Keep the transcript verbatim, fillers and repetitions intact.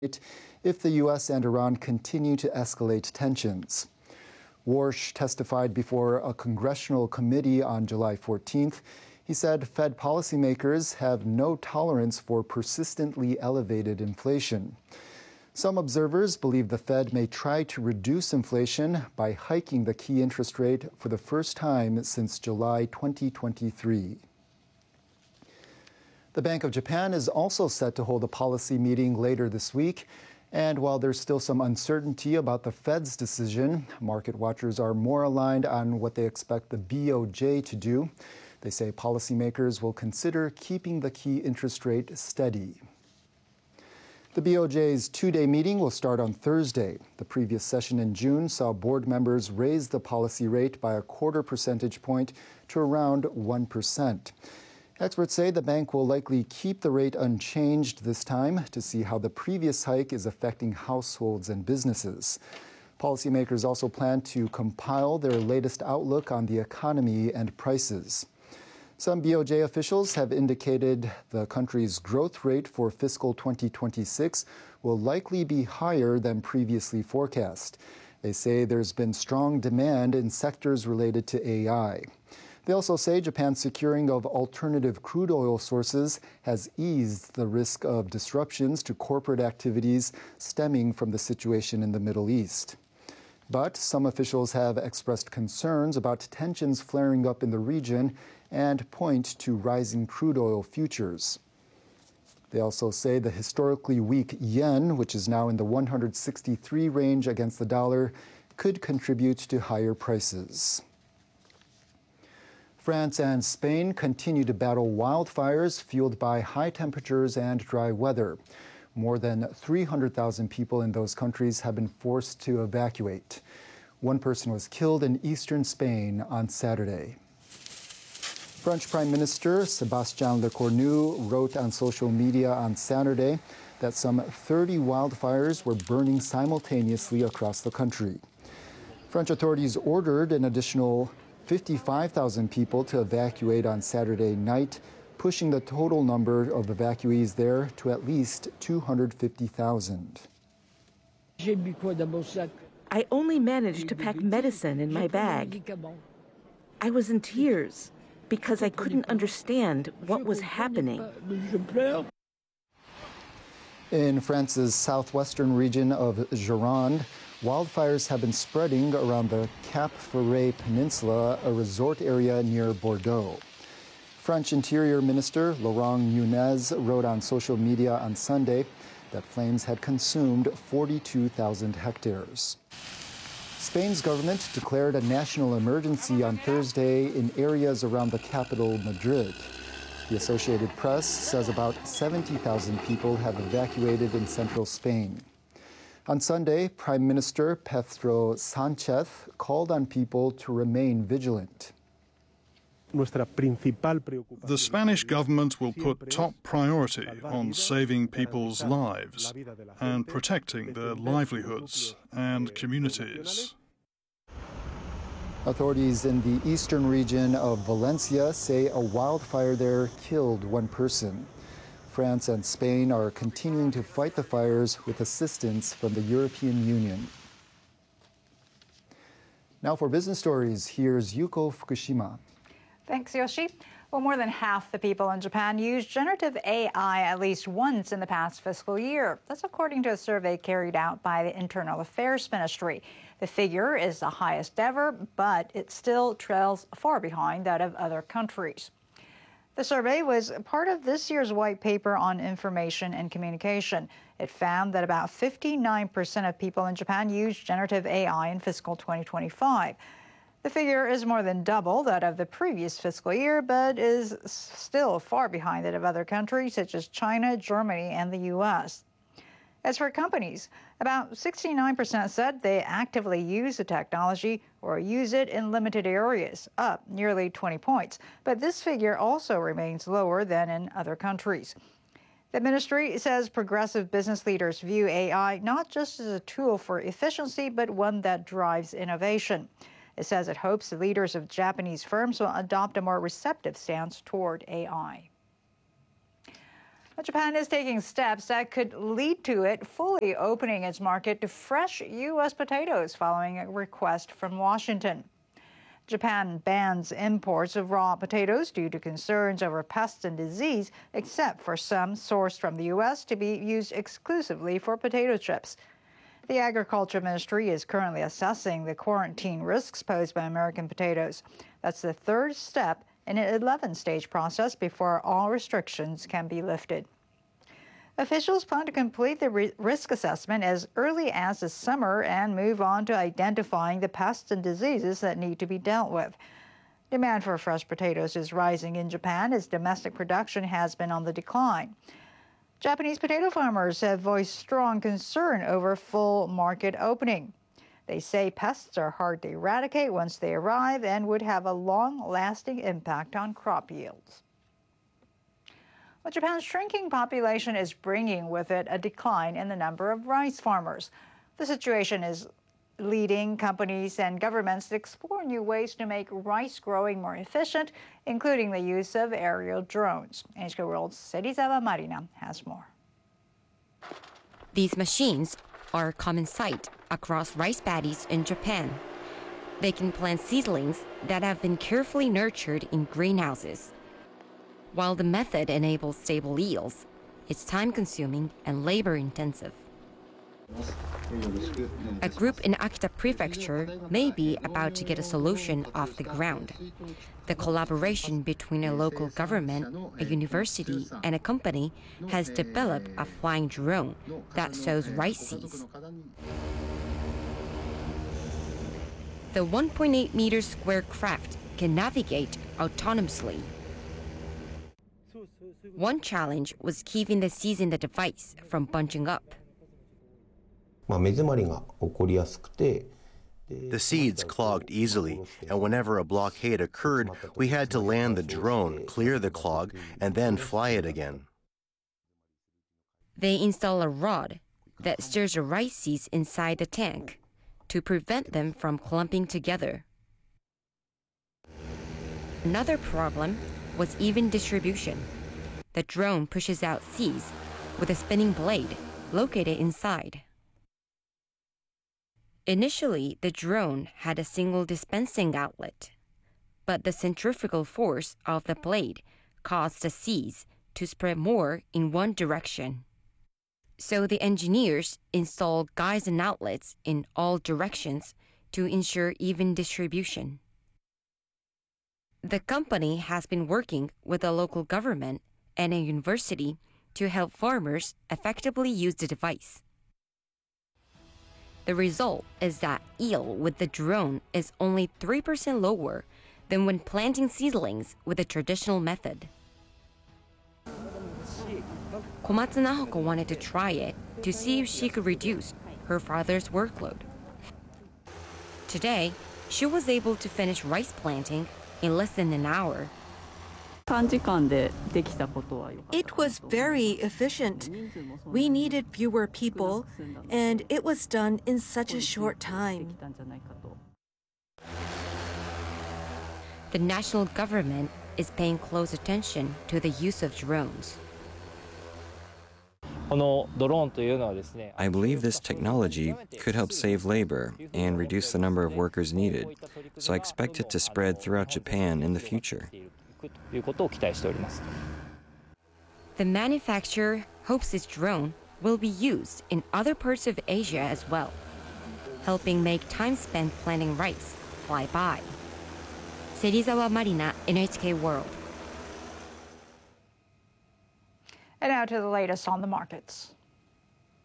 if the U S and Iran continue to escalate tensions. Warsh testified before a congressional committee on July fourteenth. He said Fed policymakers have no tolerance for persistently elevated inflation. Some observers believe the Fed may try to reduce inflation by hiking the key interest rate for the first time since July twenty twenty-three. The Bank of Japan is also set to hold a policy meeting later this week. And while there's still some uncertainty about the Fed's decision, market watchers are more aligned on what they expect the B O J to do. They say policymakers will consider keeping the key interest rate steady. The B O J's two-day meeting will start on Thursday. The previous session in June saw board members raise the policy rate by a quarter percentage point to around one percent. Experts say the bank will likely keep the rate unchanged this time to see how the previous hike is affecting households and businesses. Policymakers also plan to compile their latest outlook on the economy and prices. Some B O J officials have indicated the country's growth rate for fiscal twenty twenty-six will likely be higher than previously forecast. They say there's been strong demand in sectors related to A I. They also say Japan's securing of alternative crude oil sources has eased the risk of disruptions to corporate activities stemming from the situation in the Middle East. But some officials have expressed concerns about tensions flaring up in the region and point to rising crude oil futures. They also say the historically weak yen, which is now in the one hundred sixty-three range against the dollar, could contribute to higher prices. France and Spain continue to battle wildfires fueled by high temperatures and dry weather. More than three hundred thousand people in those countries have been forced to evacuate. One person was killed in eastern Spain on Saturday. French Prime Minister Sébastien Lecornu wrote on social media on Saturday that some thirty wildfires were burning simultaneously across the country. French authorities ordered an additional fifty-five thousand people to evacuate on Saturday night, pushing the total number of evacuees there to at least two hundred fifty thousand. I only managed to pack medicine in my bag. I was in tears because I couldn't understand what was happening. In France's southwestern region of Gironde, wildfires have been spreading around the Cap Ferret Peninsula, a resort area near Bordeaux. French Interior Minister Laurent Nunez wrote on social media on Sunday that flames had consumed forty-two thousand hectares. Spain's government declared a national emergency on Thursday in areas around the capital, Madrid. The Associated Press says about seventy thousand people have evacuated in central Spain. On Sunday, Prime Minister Pedro Sánchez called on people to remain vigilant. The Spanish government will put top priority on saving people's lives and protecting their livelihoods and communities. Authorities in the eastern region of Valencia say a wildfire there killed one person. France and Spain are continuing to fight the fires with assistance from the European Union. Now for business stories, here's Yuko Fukushima. Thanks, Yoshi. Well, more than half the people in Japan used generative A I at least once in the past fiscal year. That's according to a survey carried out by the Internal Affairs Ministry. The figure is the highest ever, but it still trails far behind that of other countries. The survey was part of this year's white paper on information and communication. It found that about fifty-nine percent of people in Japan used generative A I in fiscal twenty twenty-five. The figure is more than double that of the previous fiscal year, but is still far behind that of other countries such as China, Germany, and the U S. As for companies, about sixty-nine percent said they actively use the technology or use it in limited areas, up nearly twenty points. But this figure also remains lower than in other countries. The ministry says progressive business leaders view A I not just as a tool for efficiency, but one that drives innovation. It says it hopes the leaders of Japanese firms will adopt a more receptive stance toward A I. But Japan is taking steps that could lead to it fully opening its market to fresh U S potatoes following a request from Washington. Japan bans imports of raw potatoes due to concerns over pests and disease, except for some sourced from the U S to be used exclusively for potato chips. The Agriculture Ministry is currently assessing the quarantine risks posed by American potatoes. That's the third step in an eleven-stage process before all restrictions can be lifted. Officials plan to complete the re- risk assessment as early as the summer and move on to identifying the pests and diseases that need to be dealt with. Demand for fresh potatoes is rising in Japan as domestic production has been on the decline. Japanese potato farmers have voiced strong concern over full market opening. They say pests are hard to eradicate once they arrive and would have a long-lasting impact on crop yields. Well, Japan's shrinking population is bringing with it a decline in the number of rice farmers. The situation is leading companies and governments to explore new ways to make rice growing more efficient, including the use of aerial drones. N H K World's Serizawa Marina has more. These machines are a common sight across rice paddies in Japan. They can plant seedlings that have been carefully nurtured in greenhouses. While the method enables stable yields, it's time-consuming and labor-intensive. A group in Akita Prefecture may be about to get a solution off the ground. The collaboration between a local government, a university, and a company has developed a flying drone that sows rice seeds. The one point eight meter square craft can navigate autonomously. One challenge was keeping the seeds in the device from bunching up. The seeds clogged easily, and whenever a blockade occurred, we had to land the drone, clear the clog, and then fly it again. They install a rod that stirs the rice seeds inside the tank to prevent them from clumping together. Another problem was even distribution. The drone pushes out seeds with a spinning blade located inside. Initially, the drone had a single dispensing outlet, but the centrifugal force of the blade caused the seeds to spread more in one direction. So the engineers installed guides and outlets in all directions to ensure even distribution. The company has been working with a local government and a university to help farmers effectively use the device. The result is that yield with the drone is only three percent lower than when planting seedlings with a traditional method. Komatsu Nahoko wanted to try it to see if she could reduce her father's workload. Today, she was able to finish rice planting in less than an hour. It was very efficient. We needed fewer people, and it was done in such a short time. The national government is paying close attention to the use of drones. I believe this technology could help save labor and reduce the number of workers needed, so I expect it to spread throughout Japan in the future. The manufacturer hopes its drone will be used in other parts of Asia as well, helping make time spent planting rice fly by. Serizawa Marina, N H K World. And now to the latest on the markets.